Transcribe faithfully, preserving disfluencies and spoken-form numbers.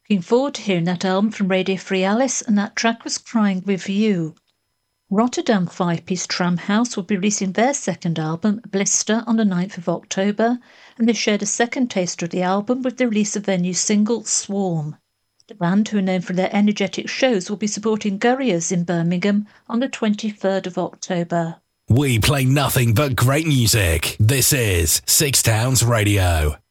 Looking forward to hearing that album from Radio Free Alice, and that track was Crying With You. Rotterdam five-piece Tram House will be releasing their second album, Blister, on the ninth of October, and they shared a second taster of the album with the release of their new single, Swarm. The band, who are known for their energetic shows, will be supporting Gurriers in Birmingham on the twenty-third of October. We play nothing but great music. This is Six Towns Radio.